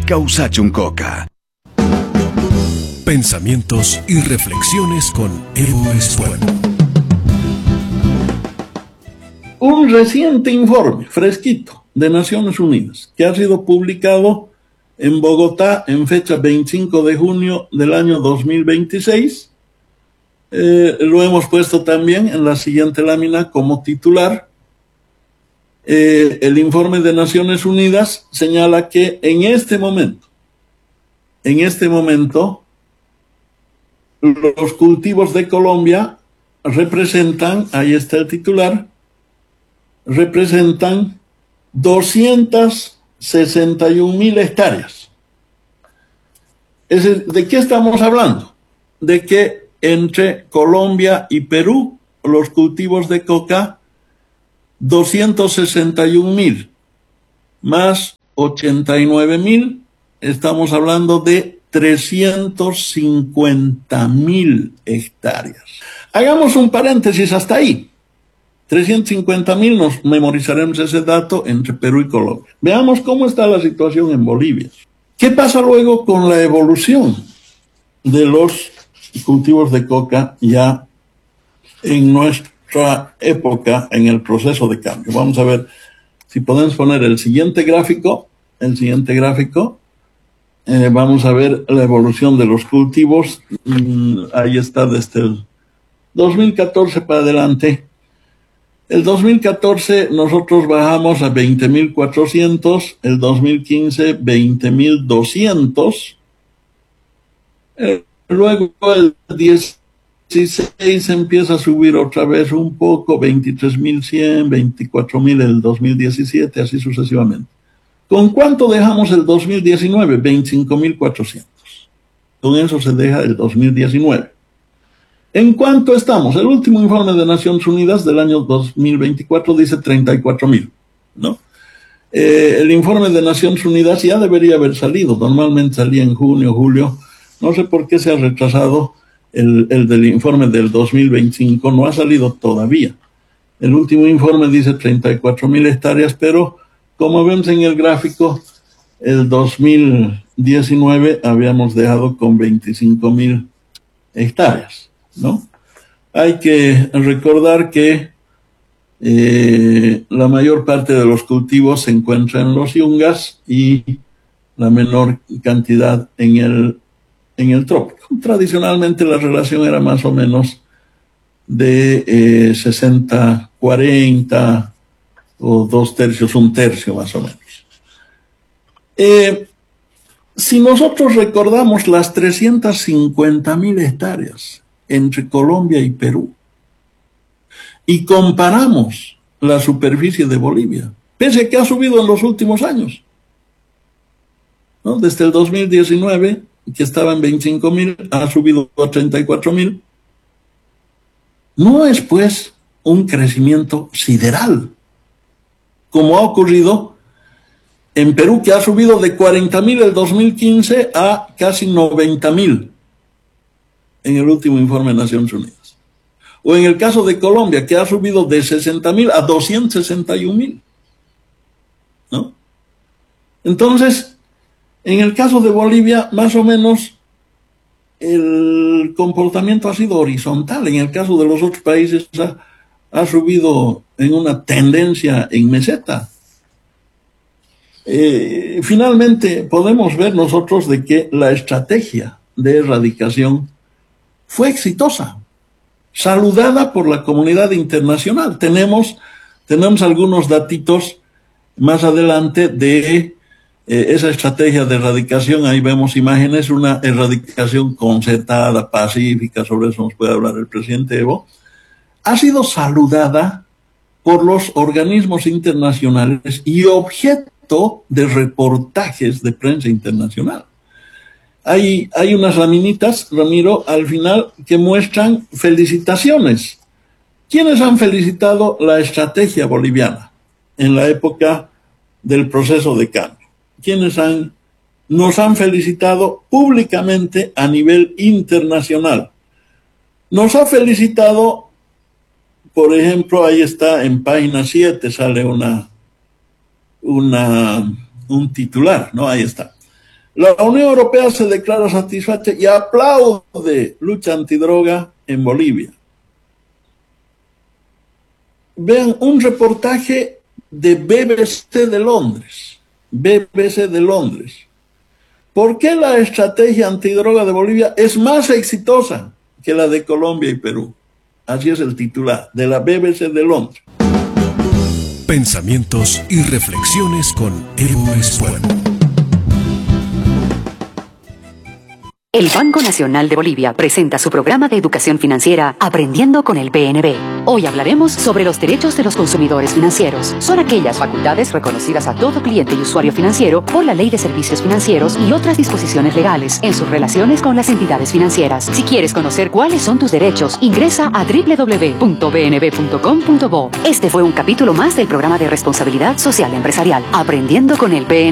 Causachuncoca. Pensamientos y reflexiones con Evo Espuelo. Un reciente informe, fresquito, de Naciones Unidas, que ha sido publicado en Bogotá en fecha 25 de junio del año 2026. Lo hemos puesto también en la siguiente lámina como titular. El informe de Naciones Unidas señala que en este momento, los cultivos de Colombia representan, ahí está el titular, representan 261.000 hectáreas. ¿De qué estamos hablando? De que entre Colombia y Perú, los cultivos de coca, 261.000 más 89.000, estamos hablando de 350.000 hectáreas. Hagamos un paréntesis hasta ahí. 350.000, nos memorizaremos ese dato entre Perú y Colombia. Veamos cómo está la situación en Bolivia. ¿Qué pasa luego con la evolución de los cultivos de coca ya en nuestra época, en el proceso de cambio? Vamos a ver si podemos poner el siguiente gráfico. Vamos a ver la evolución de los cultivos. Ahí está desde el 2014 para adelante. El 2014 nosotros bajamos a 20.400, el 2015 20.200, luego el 16 empieza a subir otra vez un poco, 23.100, 24.000 el 2017, así sucesivamente. ¿Con cuánto dejamos el 2019? 25.400. Con eso se deja el 2019. ¿En cuánto estamos? El último informe de Naciones Unidas del año 2024 dice 34.000, ¿no? El informe de Naciones Unidas ya debería haber salido. Normalmente salía en junio, julio. No sé por qué se ha retrasado el del informe del 2025. No ha salido todavía. El último informe dice 34.000 hectáreas, pero como vemos en el gráfico, el 2019 habíamos dejado con 25.000 hectáreas, ¿no? Hay que recordar que la mayor parte de los cultivos se encuentra en los yungas y la menor cantidad en el trópico. Tradicionalmente la relación era más o menos de 60-40 o 2/3, 1/3 más o menos. Si nosotros recordamos las 350.000 hectáreas entre Colombia y Perú y comparamos la superficie de Bolivia, pese a que ha subido en los últimos años, ¿no? Desde el 2019, que estaba en 25.000, ha subido a 34.000. No es pues un crecimiento sideral, como ha ocurrido en Perú, que ha subido de 40.000 el 2015 a casi 90.000 en el último informe de Naciones Unidas. O en el caso de Colombia, que ha subido de 60.000 a 261.000, ¿no? Entonces, en el caso de Bolivia, más o menos el comportamiento ha sido horizontal. En el caso de los otros países ha subido en una tendencia en meseta. Finalmente podemos ver nosotros de que la estrategia de erradicación fue exitosa, saludada por la comunidad internacional. Tenemos algunos datitos más adelante de esa estrategia de erradicación. Ahí vemos imágenes, una erradicación concertada, pacífica, sobre eso nos puede hablar el presidente Evo. Ha sido saludada por los organismos internacionales y objeto de reportajes de prensa internacional. Hay unas laminitas, Ramiro, al final que muestran felicitaciones. ¿Quiénes han felicitado la estrategia boliviana en la época del proceso de cambio? ¿Quiénes nos han felicitado públicamente a nivel internacional? Nos ha felicitado, por ejemplo, ahí está en página 7, sale un titular, ¿no? Ahí está. La Unión Europea se declara satisfecha y aplaude lucha antidroga en Bolivia. Vean un reportaje de BBC de Londres. BBC de Londres. ¿Por qué la estrategia antidroga de Bolivia es más exitosa que la de Colombia y Perú? Así es el titular de la BBC de Londres. Pensamientos y reflexiones con Evo Espuelo. El Banco Nacional de Bolivia presenta su programa de educación financiera Aprendiendo con el BNB. Hoy hablaremos sobre los derechos de los consumidores financieros. Son aquellas facultades reconocidas a todo cliente y usuario financiero por la Ley de Servicios Financieros y otras disposiciones legales en sus relaciones con las entidades financieras. Si quieres conocer cuáles son tus derechos, ingresa a www.bnb.com.bo. Este fue un capítulo más del programa de responsabilidad social empresarial Aprendiendo con el BNB.